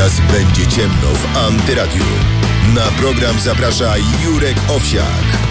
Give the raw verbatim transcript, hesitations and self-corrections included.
Teraz będzie ciemno w Antyradiu. Na program zaprasza Jurek Owsiak.